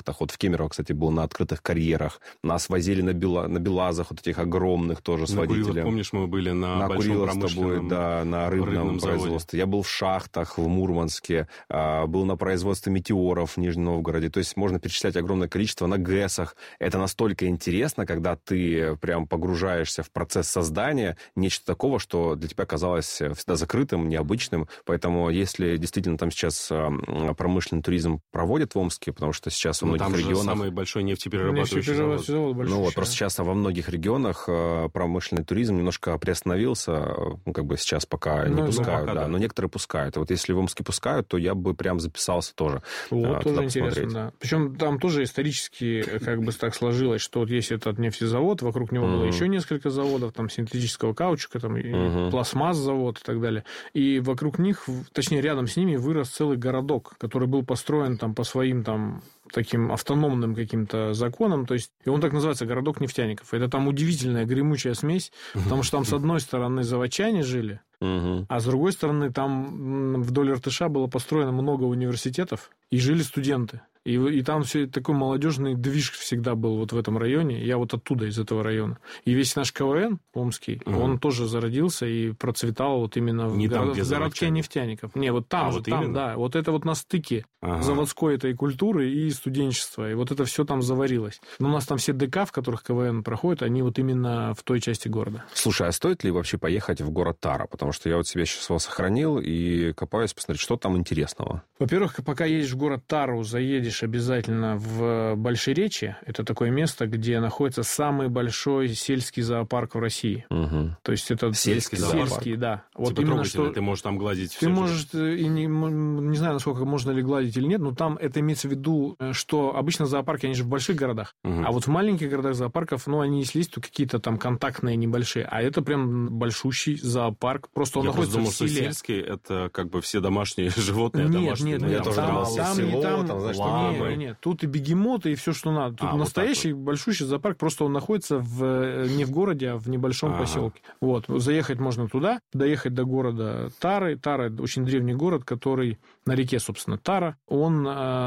шахтах. Вот в Кемерово, кстати, был на открытых карьерах. Нас возили на БелАЗах, вот этих огромных тоже с водителем. Курилах, помнишь, мы были на большом промышленном на рыбном производстве. Я был в шахтах в Мурманске, был на производстве метеоров в Нижнем Новгороде. То есть можно перечислять огромное количество на ГЭСах. Это настолько интересно, когда ты прям погружаешься в процесс создания, нечто такого, что для тебя казалось всегда закрытым, необычным. Поэтому если действительно там сейчас промышленный туризм проводят в Омске, потому что сейчас во многих регионах... самый большой нефтеперерабатывающий завод. Ну вот, просто сейчас во многих регионах промышленный туризм немножко приостановился, ну, как бы сейчас пока не пускают, да, но некоторые пускают. И вот если в Омске пускают, то я бы прям записался тоже. Вот, тоже интересно, да. Причем там тоже исторически как бы так сложилось, что вот есть этот нефтезавод, вокруг него было еще несколько заводов, там синтетического каучука, там и пластмасс завод и так далее. И вокруг них, точнее, рядом с ними вырос целый городок, который был построен там по своим там таким автономным каким-то законам, то есть, и он так называется, городок нефтяников. Это там удивительная гремучая смесь, потому что там с одной стороны заводчане жили, а с другой стороны там вдоль Иртыша было построено много университетов, и жили студенты. И там все такой молодежный движ всегда был вот в этом районе. Я вот оттуда, из этого района. И весь наш КВН омский, он тоже зародился и процветал вот именно в городке нефтяников. Не, вот там, да. Вот это вот на стыке заводской этой культуры и студенчества. И вот это все там заварилось. Но у нас там все ДК, в которых КВН проходит, они вот именно в той части города. Слушай, а стоит ли вообще поехать в город Тара? Потому что я вот себе сейчас его сохранил и копаюсь посмотреть, что там интересного. Во-первых, пока едешь в город Тару, заедешь обязательно в Большеречье. Это такое место, где находится самый большой сельский зоопарк в России. То есть это сельский зоопарк. Сельский, да. Вот типа именно что ты можешь там гладить все. Ты можешь, и не знаю, насколько можно ли гладить или нет, но там это имеется в виду, что обычно зоопарки, они же в больших городах, а вот в маленьких городах зоопарков, ну, они если есть, то какие-то там контактные небольшие, а это прям большущий зоопарк, просто он находится в селе. Что сельский, это как бы все домашние животные, домашние. Я тоже думал, село, там, знаешь, нет, тут и бегемоты, и все, что надо. Тут настоящий вот большущий зоопарк, просто он находится не в городе, а в небольшом поселке. Вот, заехать можно туда, доехать до города Тары. Тара – очень древний город, который на реке, собственно, Тара. Он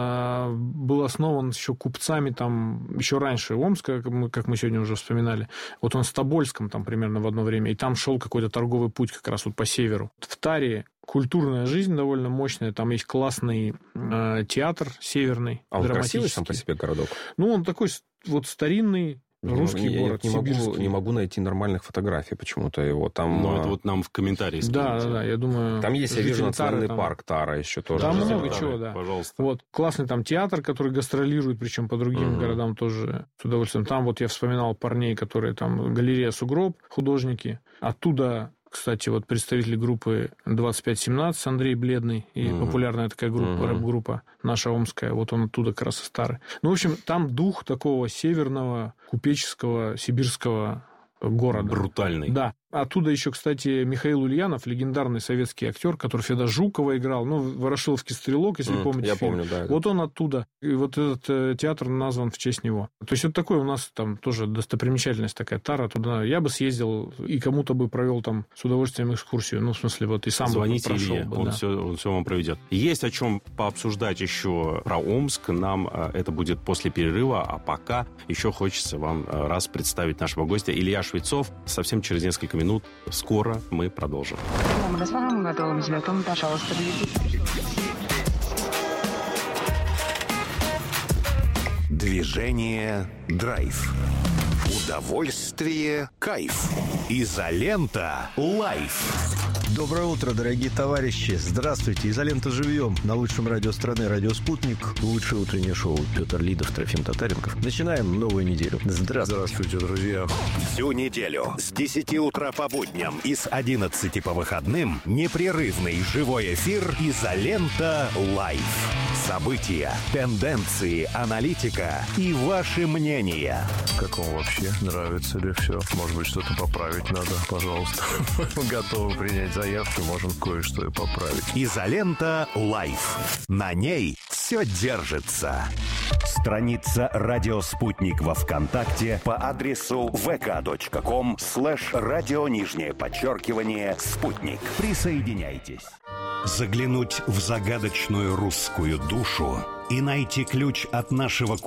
был основан еще купцами там еще раньше Омска, как мы сегодня уже вспоминали. Вот он с Тобольском там примерно в одно время, и там шел какой-то торговый путь как раз вот по северу. В Таре культурная жизнь довольно мощная. Там есть классный театр северный, он красивый сам по себе городок? Ну, он такой вот старинный, русский город, не могу найти нормальных фотографий почему-то его. Там... Ну, это вот нам в комментарии скиньте. Да, я думаю... Там есть, я вижу, национальный парк Тара еще тоже. Там много чего, да. Пожалуйста. Вот, классный там театр, который гастролирует, причем по другим городам тоже с удовольствием. Там вот я вспоминал парней, которые там, галерея «Сугроб», художники. Оттуда... Кстати, вот представители группы 2517 Андрей Бледный и популярная такая группа, рэп-группа наша омская, вот он оттуда как раз и старый. Ну, в общем, там дух такого северного, купеческого, сибирского города. Брутальный. Да. Оттуда еще, кстати, Михаил Ульянов, легендарный советский актер, который всегда Жукова играл, ну, Ворошиловский стрелок, если помните. Я фильм. помню, да. Вот он оттуда. И вот этот театр назван в честь него. То есть, это такой у нас там тоже достопримечательность такая, Тара. Туда я бы съездил и кому-то бы провел там с удовольствием экскурсию. Ну, в смысле, вот и сам звоните бы прошел Илье, бы. Он все вам проведет. Есть о чем пообсуждать еще про Омск. Нам это будет после перерыва, а пока еще хочется вам раз представить нашего гостя Илья Швецов. Совсем через несколько минут. Скоро мы продолжим. Мы готовы тебя, пожалуйста, Движение «Драйв». Удовольствие «Кайф». Изолента «Лайф». Доброе утро, дорогие товарищи. Здравствуйте. Изолента живьем. На лучшем радио страны «Радио Спутник». Лучшее утреннее шоу. Петр Лидов, Трофим Татаренков. Начинаем новую неделю. Здравствуйте, друзья. Всю неделю с 10 утра по будням и с 11 по выходным непрерывный живой эфир «Изолента Лайф». События, тенденции, аналитика и ваши мнения. Как вам вообще? Нравится ли все? Может быть, что-то поправить надо? Пожалуйста. Готовы принять заявки, можем кое-что и поправить. «Изолента Лайф». На ней все держится. Страница «Радио Спутник» во ВКонтакте по адресу vk.com/радио_спутник. Присоединяйтесь. Заглянуть в загадочную русскую душу и найти ключ от нашего